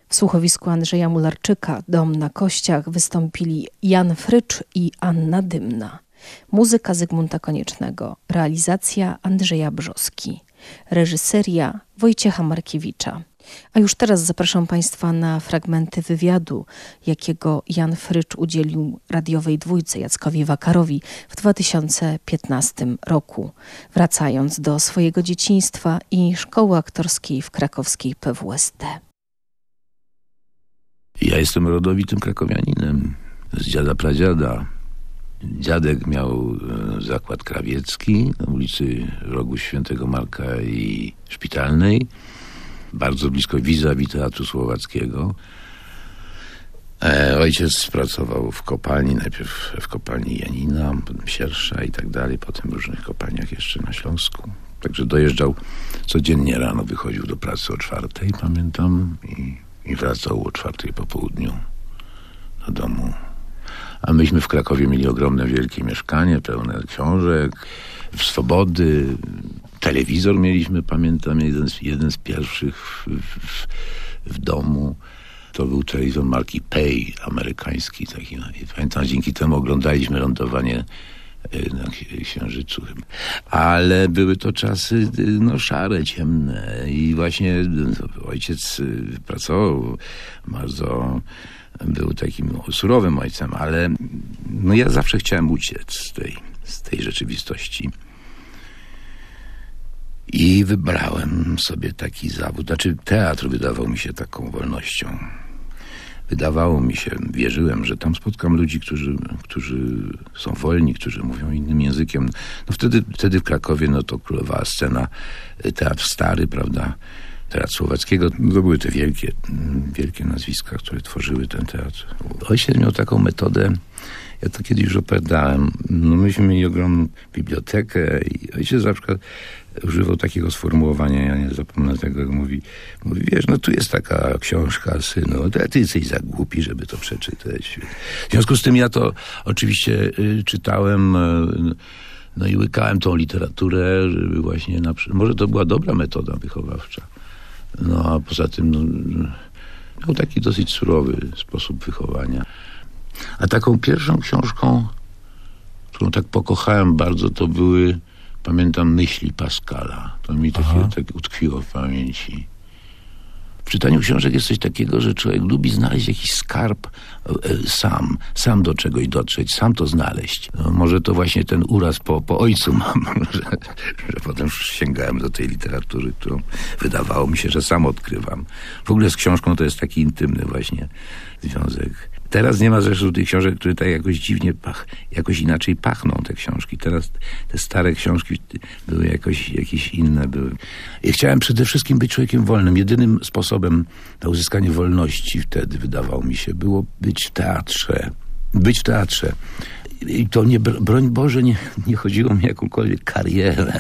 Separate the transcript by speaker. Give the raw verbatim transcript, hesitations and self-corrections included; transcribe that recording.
Speaker 1: W słuchowisku Andrzeja Mularczyka Dom na kościach wystąpili Jan Frycz i Anna Dymna. Muzyka Zygmunta Koniecznego, realizacja Andrzeja Brzoski, reżyseria Wojciecha Markiewicza. A już teraz zapraszam Państwa na fragmenty wywiadu, jakiego Jan Frycz udzielił radiowej dwójce Jackowi Wakarowi w dwa tysiące piętnastym roku, wracając do swojego dzieciństwa i szkoły aktorskiej w krakowskiej P W S T.
Speaker 2: Ja jestem rodowitym krakowianinem, z dziada pradziada. Dziadek miał zakład krawiecki na ulicy Rogu Świętego Marka i Szpitalnej, bardzo blisko vis-a-vis Teatru Słowackiego. E, ojciec pracował w kopalni, najpierw w kopalni Janina, potem Siersza i tak dalej, potem w różnych kopalniach jeszcze na Śląsku. Także dojeżdżał codziennie rano, wychodził do pracy o czwartej, pamiętam, i, i wracał o czwartej po południu do domu. A myśmy w Krakowie mieli ogromne, wielkie mieszkanie, pełne książek, swobody. Telewizor mieliśmy, pamiętam, jeden z, jeden z pierwszych w, w, w domu. To był telewizor marki Pay, amerykański taki. I pamiętam, dzięki temu oglądaliśmy lądowanie na Księżycu. Ale były to czasy no, szare, ciemne. I właśnie ojciec pracował bardzo... Był takim surowym ojcem, ale no ja zawsze chciałem uciec z tej, z tej rzeczywistości. I wybrałem sobie taki zawód. Znaczy teatr wydawał mi się taką wolnością. Wydawało mi się, wierzyłem, że tam spotkam ludzi, którzy, którzy są wolni, którzy mówią innym językiem. No wtedy, wtedy w Krakowie no to królowała scena, teatr stary, prawda? Teatr Słowackiego, no to były te wielkie, wielkie nazwiska, które tworzyły ten teatr. Ojciec miał taką metodę, ja to kiedyś już opowiadałem, no myśmy mieli ogromną bibliotekę i ojciec na przykład używał takiego sformułowania, ja nie zapomnę tego, jak mówi, mówi, wiesz, no tu jest taka książka, synu, to ty jesteś za głupi, żeby to przeczytać. W związku z tym ja to oczywiście y, czytałem, y, no i łykałem tą literaturę, żeby właśnie, na, może to była dobra metoda wychowawcza. No a poza tym no, miał taki dosyć surowy sposób wychowania. A taką pierwszą książką, którą tak pokochałem bardzo, to były, pamiętam, Myśli Pascala. To mi takie, tak utkwiło w pamięci. W czytaniu książek jest coś takiego, że człowiek lubi znaleźć jakiś skarb e, sam, sam do czegoś dotrzeć, sam to znaleźć. No, może to właśnie ten uraz po, po ojcu mam, że, że potem sięgałem do tej literatury, którą wydawało mi się, że sam odkrywam. W ogóle z książką to jest taki intymny właśnie związek. Teraz nie ma zresztą tych książek, które tak jakoś dziwnie pach, jakoś inaczej pachną, te książki. Teraz te stare książki były jakoś jakieś inne. Były. I chciałem przede wszystkim być człowiekiem wolnym. Jedynym sposobem na uzyskanie wolności wtedy, wydawało mi się, było być w teatrze. Być w teatrze. I to nie, broń Boże, nie, nie chodziło mi o jakąkolwiek karierę.